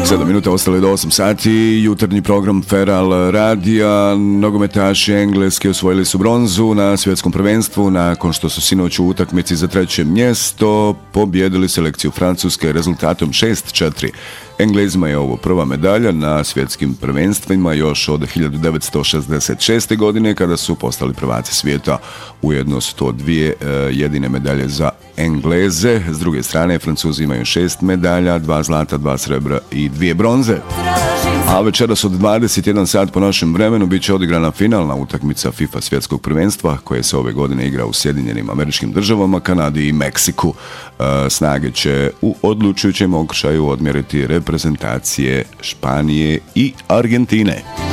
7 minuta ostale do 8 sati, jutarnji program Feral radija. Nogometaši Engleske osvojili su bronzu na svjetskom prvenstvu nakon što su sinoć u utakmici za 3. mjesto pobjedili selekciju Francuske rezultatom 6-4. Englezima je ovo prva medalja na svjetskim prvenstvima još od 1966. godine kada su postali prvaci svijeta. Ujedno su to dvije jedine medalje za Engleze. S druge strane, Francuzi imaju 6 medalja, 2 zlata, 2 srebra i 2 bronze. A večeras od 21 sat po našem vremenu bit će odigrana finalna utakmica FIFA svjetskog prvenstva koje se ove godine igra u Sjedinjenim Američkim Državama, Kanadi i Meksiku. Snage će u odlučujućem okršaju odmjeriti reprezentacije Španije i Argentine.